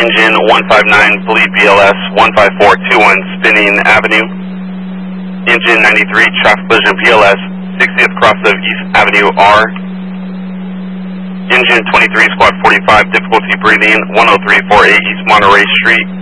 engine 159, bleed BLS 15421, spinning Avenue. Engine 93, traffic collision PLS 60th cross of East Avenue R. Engine 23, squad 45, difficulty breathing 10348 East Monterey Street.